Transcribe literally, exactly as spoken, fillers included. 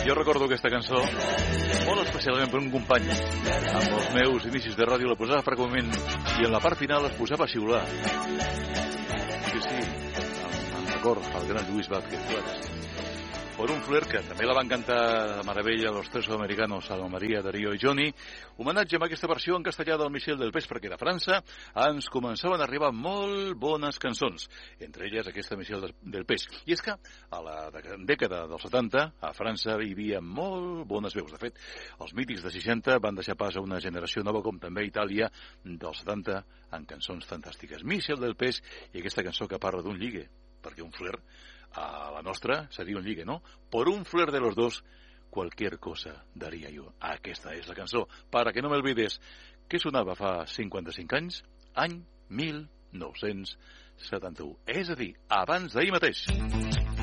Jo recordo aquesta cançó molt especialment per un company. Amb els meus inicis de ràdio la posava freqüentment i en la part final es posava a xiular. Sí, sí, em record el gran Lluís Vázquez. Por un flirt, que també la van cantar de meravella los tres sudamericanos, Alma María, Darío i Johnny. Homenatge amb aquesta versió en castellà del Michel Delpech, perquè de França ens començaven a arribar molt bones cançons, entre elles aquesta Michel Delpech. I és que a la dècada dels setanta a França hi havia molt bones veus. De fet, els mítics de seixanta van deixar pas a una generació nova, com també a Itàlia dels setanta, en cançons fantàstiques. Michel Delpech i aquesta cançó que parla d'un lligue, perquè un flirt a la nostra seria un lligue, ¿no? Por un flirt de los dos, cualquier cosa daría yo. Aquesta és la cançó, para que no me olvides, que sonava fa cinquanta-cinc anys, any mil nou-cents setanta-u. És a dir, abans d'ahir mateix.